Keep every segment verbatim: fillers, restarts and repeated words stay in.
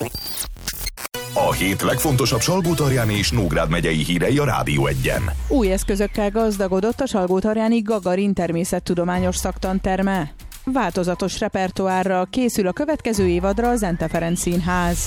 A hét legfontosabb Salgótarjáni és Nógrád megyei hírei a Rádió Egyen. Új eszközökkel gazdagodott a Salgótarjáni Gagarin természettudományos szaktanterme. Változatos repertoárral készül a következő évadra a Zente Ferenc Színház.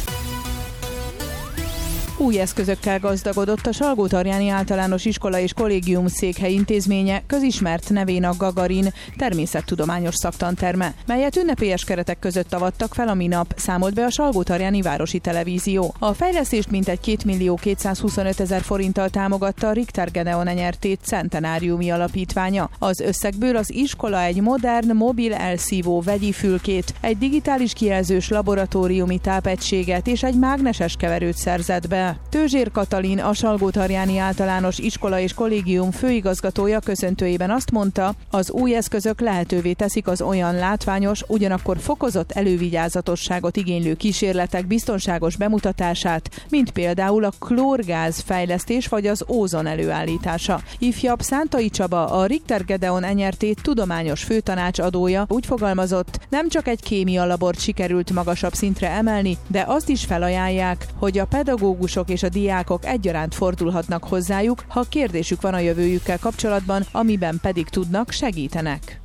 Új eszközökkel gazdagodott a Salgótarjáni Általános Iskola és Kollégium székhely intézménye, közismert nevén a Gagarin természettudományos szaktanterme, melyet ünnepélyes keretek között avattak fel a minap, számolt be a Salgótarjáni Városi Televízió. A fejlesztést mintegy két millió kétszázhuszonöt ezer forinttal támogatta a Richter Gedeon Enyertét Centenáriumi Alapítványa. Az összegből az iskola egy modern, mobil elszívó vegyi fülkét, egy digitális kijelzős laboratóriumi tápegységet és egy mágneses keverőt szerzett be. Tőzsér Katalin, a Salgótarjáni Általános Iskola és Kollégium főigazgatója köszöntőjében azt mondta, az új eszközök lehetővé teszik az olyan látványos, ugyanakkor fokozott elővigyázatosságot igénylő kísérletek biztonságos bemutatását, mint például a klórgáz fejlesztés vagy az ózon előállítása. Ifjabb Szántai Csaba, a Richter Gedeon Enyertét tudományos főtanácsadója úgy fogalmazott, nem csak egy kémia labort sikerült magasabb szintre emelni, de azt is felajánlják, hogy a pedagógus és a diákok egyaránt fordulhatnak hozzájuk, ha kérdésük van a jövőjükkel kapcsolatban, amiben pedig tudnak, segítenek.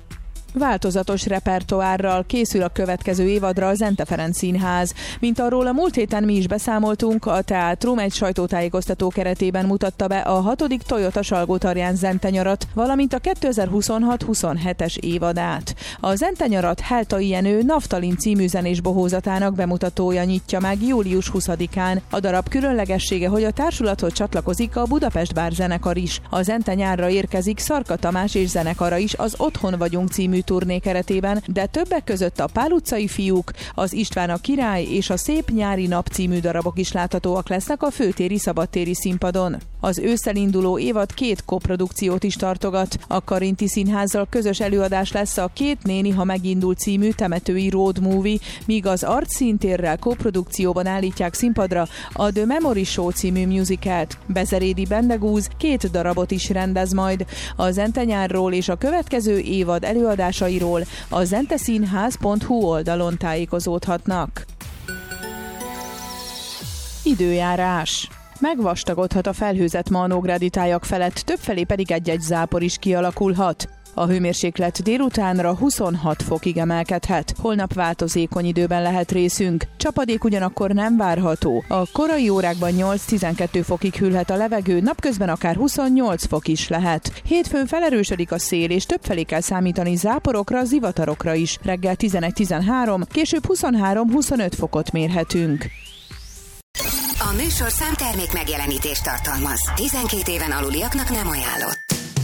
Változatos repertoárral készül a következő évadra a Zente Ferenc Színház. Mint arról a múlt héten mi is beszámoltunk, a teátrum egy sajtótájékoztató keretében mutatta be a hatodik Toyota Salgótarján zentenyarat, valamint a kétezer-huszonhat huszonhetes évadát. A zentenyarat Heltai Jenő Naftalin című zenés bohózatának bemutatója nyitja meg július huszadikán. A darab különlegessége, hogy a társulathoz csatlakozik a Budapest Bár zenekar is. A Zente nyárra érkezik Szarka Tamás és zenekara is az Otthon vagyunk című turné keretében, de többek között a Pál utcai fiúk, az István a király és a Szép nyári nap című darabok is láthatóak lesznek a főtéri szabadtéri színpadon. Az ősszel induló évad két koprodukciót is tartogat. A Karinti Színházzal közös előadás lesz a Két néni, ha megindul című temetői road movie, míg az Arc Színtérrel koprodukcióban állítják színpadra a The Memory Show című musicalt. Bezerédi Bendegúz két darabot is rendez majd. A Zente nyárról és a következő évad előadásairól a zenteszínház pont hu oldalon tájékozódhatnak. Időjárás. Megvastagodhat a felhőzet ma a nógrádi tájak felett, többfelé pedig egy-egy zápor is kialakulhat. A hőmérséklet délutánra huszonhat fokig emelkedhet. Holnap változékony időben lehet részünk. Csapadék ugyanakkor nem várható. A korai órákban nyolc-tizenkét fokig hűlhet a levegő, napközben akár huszonnyolc fok is lehet. Hétfőn felerősödik a szél, és többfelé kell számítani záporokra, zivatarokra is. Reggel tizenegy-tizenhárom, később huszonhárom-huszonöt fokot mérhetünk. A műsor számtermék megjelenítést tartalmaz. tizenkét éven aluliaknak nem ajánlott.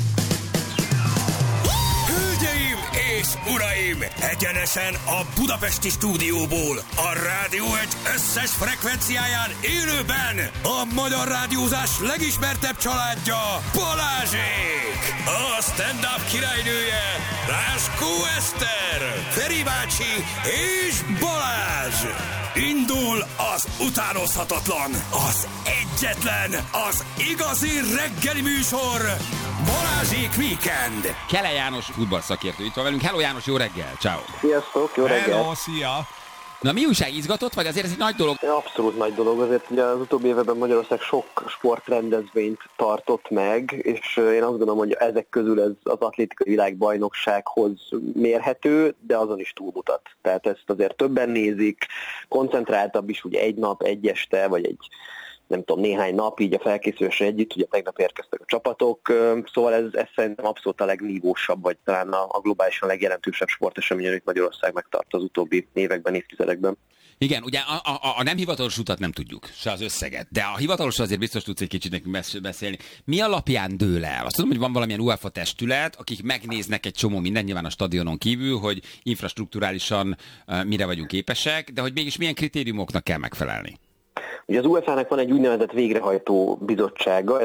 Hölgyeim és uraim! Egyenesen a budapesti stúdióból, a Rádió egy összes frekvenciáján élőben a magyar rádiózás legismertebb családja, Balázsék! A stand-up királynője, Ráskó Eszter, Feri bácsi és Balázs! Indul az utánozhatatlan, az egyetlen, az igazi reggeli műsor, Balázsék Weekend. Kele János futballszakértő itt van velünk. Hello János, jó reggel, ciao. Sziasztok, jó reggel. Hello, szia. Na mi újság, izgatott vagy? Azért ez egy nagy dolog. Abszolút nagy dolog, azért ugye az utóbbi években Magyarország sok sportrendezvényt tartott meg, és én azt gondolom, hogy ezek közül ez az atlétikai világbajnoksághoz mérhető, de azon is túlmutat. Tehát ezt azért többen nézik, koncentráltabb is ugye egy nap, egy este, vagy egy nem tudom, néhány nap így a felkészülésre együtt, ugye tegnap érkeztek a csapatok, szóval ez, ez szerintem abszolút a legnívósabb, vagy talán a, a globálisan legjelentősebb sportesemény, amit Magyarország megtart az utóbbi években, évtizedekben. Igen, ugye a, a, a nem hivatalos utat nem tudjuk, se az összeget, de a hivatalos azért biztos tudsz egy kicsit nekünk beszélni. Mi alapján dől el? Azt tudom, hogy van valamilyen UEFA testület, akik megnéznek egy csomó minden, nyilván a stadionon kívül, hogy infrastrukturálisan uh, mire vagyunk képesek, de hogy mégis milyen kritériumoknak kell megfelelni? Ugye az u e fá-nak van egy úgynevezett végrehajtó bizottsága,